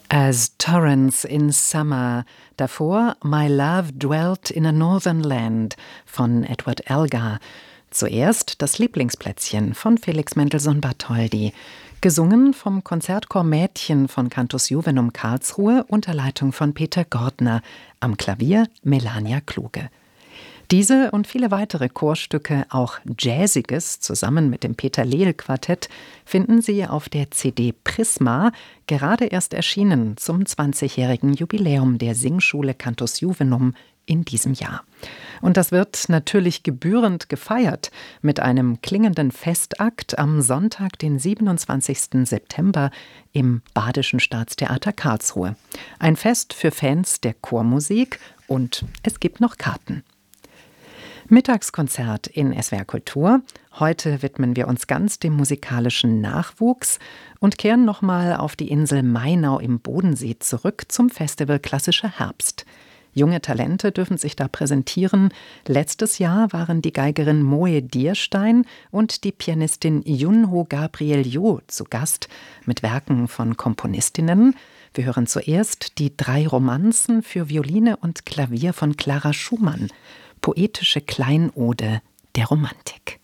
As Torrents in Summer, davor My Love Dwelt in a Northern Land von Edward Elgar. Zuerst das Lieblingsplätzchen von Felix Mendelssohn-Bartholdy, gesungen vom Konzertchor Mädchen von Cantus Juvenum Karlsruhe unter Leitung von Peter Gordner, am Klavier Melania Kluge. Diese und viele weitere Chorstücke, auch Jazziges, zusammen mit dem Peter-Lehl-Quartett, finden Sie auf der CD Prisma, gerade erst erschienen zum 20-jährigen Jubiläum der Singschule Cantus Juvenum in diesem Jahr. Und das wird natürlich gebührend gefeiert mit einem klingenden Festakt am Sonntag, den 27. September im Badischen Staatstheater Karlsruhe. Ein Fest für Fans der Chormusik und es gibt noch Karten. Mittagskonzert in SWR Kultur. Heute widmen wir uns ganz dem musikalischen Nachwuchs und kehren nochmal auf die Insel Mainau im Bodensee zurück zum Festival Klassischer Herbst. Junge Talente dürfen sich da präsentieren. Letztes Jahr waren die Geigerin Moe Dierstein und die Pianistin Yunho Gabriel Jo zu Gast mit Werken von Komponistinnen. Wir hören zuerst die 3 Romanzen für Violine und Klavier von Clara Schumann. Poetische Kleinode der Romantik.